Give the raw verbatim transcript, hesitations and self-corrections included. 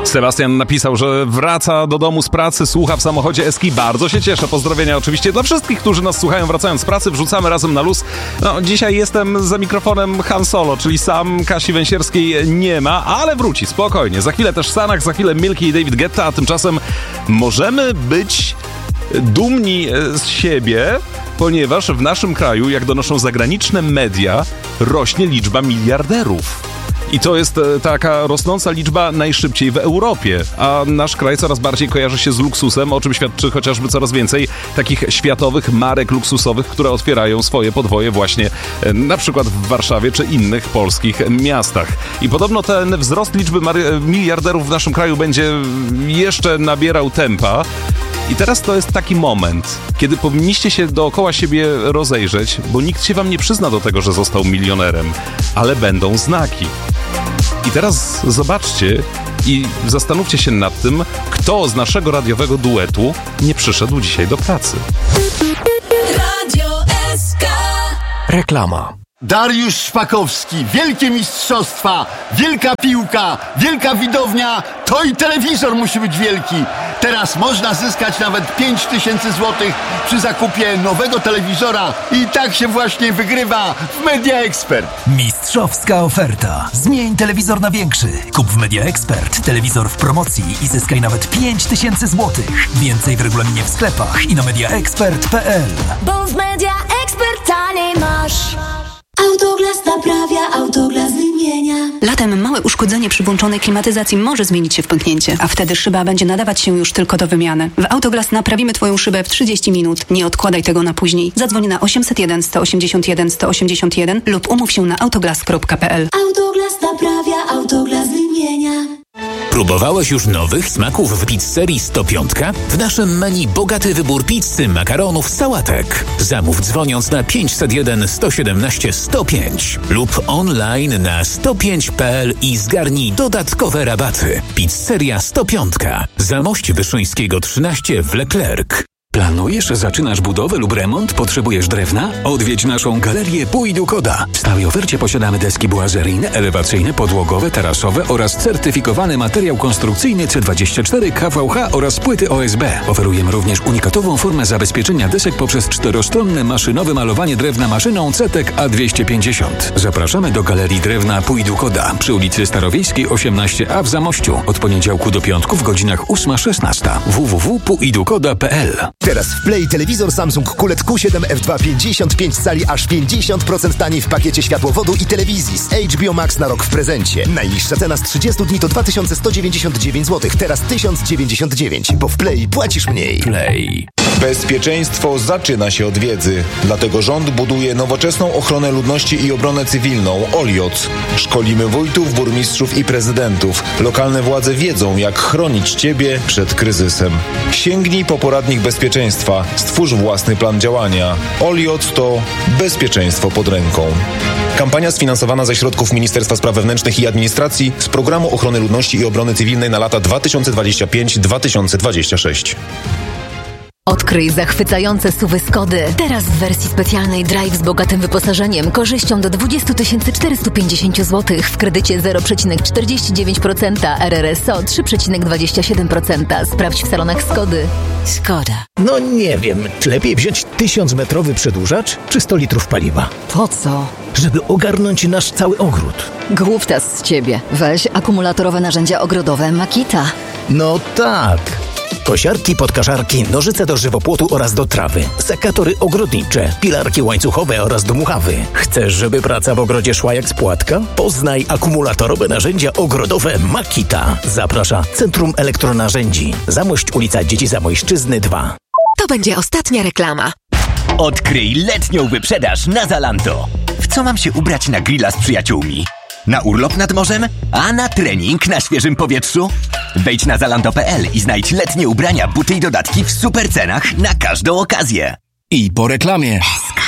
Sebastian napisał, że wraca do domu z pracy, słucha w samochodzie Eski. Bardzo się cieszę. Pozdrowienia oczywiście dla wszystkich, którzy nas słuchają wracając z pracy. Wrzucamy razem na luz. No, dzisiaj jestem za mikrofonem Han Solo, czyli sam Kasi Węsierskiej nie ma, ale wróci, spokojnie. Za chwilę też Sanach, za chwilę Milky i David Guetta, a tymczasem możemy być dumni z siebie, ponieważ w naszym kraju, jak donoszą zagraniczne media, rośnie liczba miliarderów. I to jest taka rosnąca liczba najszybciej w Europie, a nasz kraj coraz bardziej kojarzy się z luksusem, o czym świadczy chociażby coraz więcej takich światowych marek luksusowych, które otwierają swoje podwoje właśnie na przykład w Warszawie czy innych polskich miastach. I podobno ten wzrost liczby mar- miliarderów w naszym kraju będzie jeszcze nabierał tempa. I teraz to jest taki moment, kiedy powinniście się dookoła siebie rozejrzeć, bo nikt się wam nie przyzna do tego, że został milionerem, ale będą znaki. I teraz zobaczcie i zastanówcie się nad tym, kto z naszego radiowego duetu nie przyszedł dzisiaj do pracy. Radio S K. Reklama. Dariusz Szpakowski, wielkie mistrzostwa, wielka piłka, wielka widownia, to i telewizor musi być wielki. Teraz można zyskać nawet pięć tysięcy złotych przy zakupie nowego telewizora i tak się właśnie wygrywa w Media Expert. Mistrzowska oferta. Zmień telewizor na większy. Kup w Media Expert telewizor w promocji i zyskaj nawet pięć tysięcy złotych. Więcej w regulaminie w sklepach i na mediaexpert kropka p l. Bo w Media Expert taniej masz. Autoglas naprawia, Autoglas wymienia. Latem małe uszkodzenie przy włączonej klimatyzacji może zmienić się w pęknięcie, a wtedy szyba będzie nadawać się już tylko do wymiany. W Autoglas naprawimy Twoją szybę w trzydzieści minut. Nie odkładaj tego na później. Zadzwoń na osiemset jeden, sto osiemdziesiąt jeden, sto osiemdziesiąt jeden lub umów się na autoglas kropka p l. Autoglas naprawia, Autoglas wymienia. Próbowałeś już nowych smaków w pizzerii sto pięć? W naszym menu bogaty wybór pizzy, makaronów, sałatek. Zamów dzwoniąc na pięćset jeden, sto siedemnaście, sto pięć lub online na sto pięć kropka p l i zgarnij dodatkowe rabaty. Pizzeria sto pięć. Zamość Wyszyńskiego trzynaście w Leclerc. Planujesz, zaczynasz budowę lub remont? Potrzebujesz drewna? Odwiedź naszą galerię Pójdu-Koda. W stałej ofercie posiadamy deski bułazeryjne, elewacyjne, podłogowe, tarasowe oraz certyfikowany materiał konstrukcyjny C dwadzieścia cztery K V H oraz płyty O S B. Oferujemy również unikatową formę zabezpieczenia desek poprzez czterostronne maszynowe malowanie drewna maszyną C T E K A dwieście pięćdziesiąt. Zapraszamy do Galerii Drewna Pójdu-Koda przy ulicy Starowiejskiej osiemnaście A w Zamościu. Od poniedziałku do piątku w godzinach ósma szesnaście. w w w kropka pójdukoda kropka p l. Teraz w Play telewizor Samsung Q L E D Q siedem F dwa pięćdziesiąt pięć cali aż pięćdziesiąt procent taniej w pakiecie światłowodu i telewizji z H B O Max na rok w prezencie. Najniższa cena z trzydziestu dni to dwa tysiące sto dziewięćdziesiąt dziewięć złotych, teraz tysiąc dziewięćdziesiąt dziewięć, bo w Play płacisz mniej. Play. Bezpieczeństwo zaczyna się od wiedzy. Dlatego rząd buduje nowoczesną ochronę ludności i obronę cywilną O L I O C. Szkolimy wójtów, burmistrzów i prezydentów. Lokalne władze wiedzą, jak chronić Ciebie przed kryzysem. Sięgnij po poradnik bezpieczeństwa. Stwórz własny plan działania. O L I O C to bezpieczeństwo pod ręką. Kampania sfinansowana ze środków Ministerstwa Spraw Wewnętrznych i Administracji z Programu Ochrony Ludności i Obrony Cywilnej na lata dwa tysiące dwudziesty piąty do dwa tysiące dwudziestego szóstego. Odkryj zachwycające suwy Skody. Teraz w wersji specjalnej Drive z bogatym wyposażeniem, korzyścią do dwadzieścia tysięcy czterysta pięćdziesiąt złotych w kredycie zero przecinek czterdzieści dziewięć procent, R R S O trzy przecinek dwadzieścia siedem procent. Sprawdź w salonach Skody. Skoda. No nie wiem, czy lepiej wziąć tysiącmetrowy przedłużacz, czy sto litrów paliwa? Po co? Żeby ogarnąć nasz cały ogród. Głuptas z ciebie. Weź akumulatorowe narzędzia ogrodowe Makita. No tak. Kosiarki, podkaszarki, nożyce do żywopłotu oraz do trawy, sekatory ogrodnicze, pilarki łańcuchowe oraz dmuchawy. Chcesz, żeby praca w ogrodzie szła jak z płatka? Poznaj akumulatorowe narzędzia ogrodowe Makita. Zaprasza Centrum Elektronarzędzi. Zamość, ulica Dzieci Zamojszczyzny dwa. To będzie ostatnia reklama. Odkryj letnią wyprzedaż na Zalando. W co mam się ubrać na grilla z przyjaciółmi? Na urlop nad morzem? A na trening na świeżym powietrzu? Wejdź na zalando kropka p l i znajdź letnie ubrania, buty i dodatki w super cenach na każdą okazję. I po reklamie.